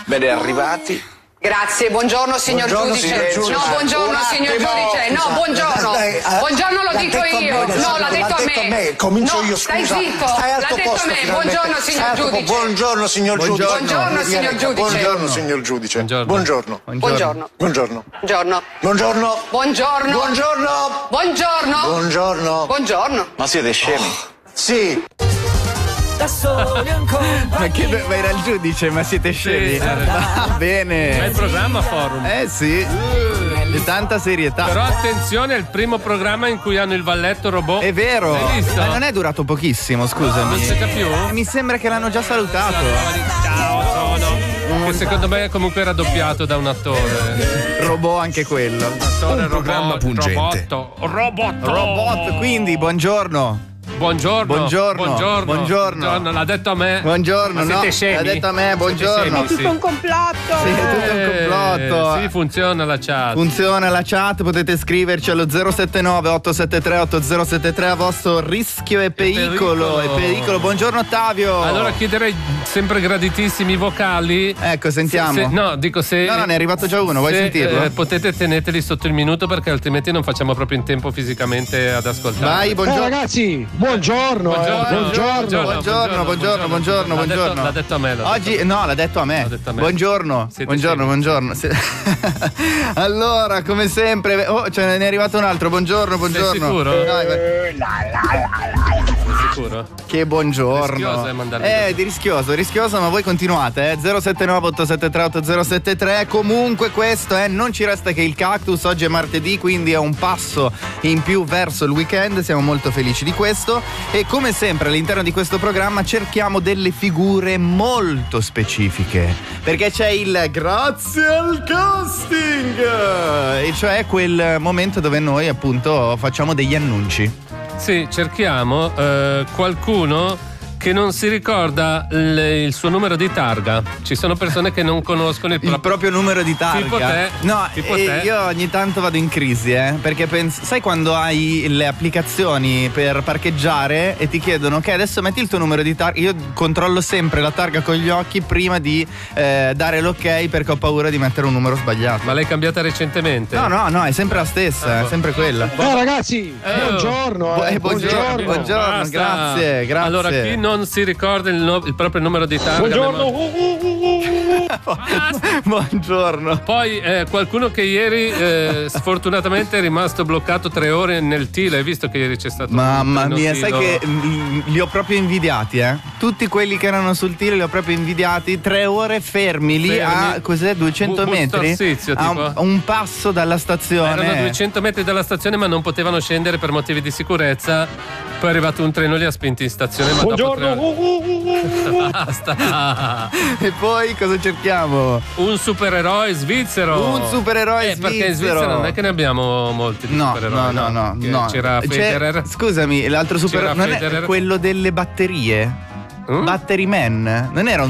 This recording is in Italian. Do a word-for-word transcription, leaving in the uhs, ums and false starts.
Bene, arrivati. Grazie, buongiorno signor Buongiorno, giudice. signor giudice. No, buongiorno Un signor attimo, giudice. No, scusa. buongiorno. Lei, eh, Buongiorno lo l'ha dico detto a io. me, No, l'ha l'ha detto a detto a me. me. Comincio No, io, stai scusa. zitto. Stai al L'ha tuo detto a posto, me. finalmente. Buongiorno Stai signor al tuo po- giudice. Buongiorno signor giudice. Buongiorno, signor giudice. Buongiorno signor giudice. Buongiorno. Buongiorno. Buongiorno. Buongiorno. Buongiorno. Buongiorno. Buongiorno. Buongiorno. Buongiorno. Buongiorno. Buongiorno. Ma siete scemi? Sì. Da soli ancora. Ma che ma era il giudice, ma siete scemi? Sì, Va bene. Bel programma Forum. Eh sì. Di tanta serietà. Però attenzione, è il primo programma in cui hanno il valletto robot. È vero. L'hai visto? Ma non è durato pochissimo, scusami. Non c'è già più? Mi sembra che l'hanno già salutato. Ciao, sono. Che secondo me comunque era doppiato da un attore. Robot anche quello. Attore Un programma robot, pungente. Robotto. Robotto. Robot, quindi buongiorno. Buongiorno. Buongiorno. Buongiorno. Buongiorno. L'ha detto a me. Buongiorno, Ma no. siete scemi? L'ha detto a me, Siete buongiorno. scemi, sì. un complotto. Sì, è tutto un complotto. Eh, sì, funziona la chat. Funziona la chat, potete scriverci allo zero sette nove otto sette tre otto zero sette tre a vostro rischio e pericolo. E pericolo. pericolo. Buongiorno Ottavio. Allora chiederei sempre graditissimi vocali. Ecco, sentiamo. Se- no, dico se. No, no, ne è arrivato già uno, vuoi se, sentirlo? eh, potete teneteli sotto il minuto perché altrimenti non facciamo proprio in tempo fisicamente ad ascoltare. Vai, Eh, buongiorno. ragazzi, buongiorno. eh, Buongiorno. Buongiorno, buongiorno, buongiorno, buongiorno, L'ha detto- buongiorno. l'ha detto a me, l'ha Oggi detto. no, l'ha detto a me. L'ha detto a me. Buongiorno. Siete Buongiorno, scemi. buongiorno. Se- allora, come sempre, oh, ce ne è arrivato un altro. Buongiorno, buongiorno. sicuro? Dai, vai. Sei sicuro? Che buongiorno. Rischioso, eh, mandarmi Eh, così. di rischioso, rischioso, ma voi continuate, eh. zero sette nove otto sette tre otto zero sette tre. Comunque questo, eh, non ci resta che il cactus. Oggi è martedì, quindi è un passo in più verso il weekend. Siamo molto felici di questo. E come sempre all'interno di questo programma cerchiamo delle figure molto specifiche. Perché c'è il grazie al casting! E cioè quel momento dove noi appunto facciamo degli annunci. Sì, cerchiamo eh, qualcuno che non si ricorda il, il suo numero di targa. Ci sono persone che non conoscono il Il proprio. proprio numero di targa. Tipo te. No, Tipo eh, te. io ogni tanto vado in crisi, eh. Perché penso, sai quando hai le applicazioni per parcheggiare e ti chiedono ok, adesso metti il tuo numero di targa. Io controllo sempre la targa con gli occhi prima di eh, dare l'ok perché ho paura di mettere un numero sbagliato. Ma l'hai cambiata recentemente? No, no, no, è sempre la stessa, Ah, è sempre quella. Eh, ragazzi, Eh, buongiorno. Bu- eh, eh, buongiorno, buongiorno, Basta. grazie, grazie. Allora, chi non si ricorda il, no- il proprio numero di targa? Buongiorno. Basta. Buongiorno. Poi eh, qualcuno che ieri eh, sfortunatamente è rimasto bloccato tre ore nel tilo. Hai visto che ieri c'è stato Mamma un mia, sai tilo? che mm, li ho proprio invidiati, eh. Tutti quelli che erano sul tiro li ho proprio invidiati. Tre ore fermi lì Fermi. a cos'è, duecento Bu- Busto metri? Arsizio, a, un, tipo? a un passo dalla stazione. Erano a duecento metri dalla stazione, ma non potevano scendere per motivi di sicurezza. Poi è arrivato un treno, li ha spinti in stazione. Ma dopo tre Buongiorno. ore... Basta. E poi cosa cerchiamo? Un supereroe svizzero. Un supereroe eh, Perché in svizzero. Svizzera non è che ne abbiamo molti di No, supereroi. no, no, no, Che no. C'era C'è- Federer. Scusami, l'altro supereroe C'era non è Federer. quello delle batterie? Mm? Battery Man? Non era un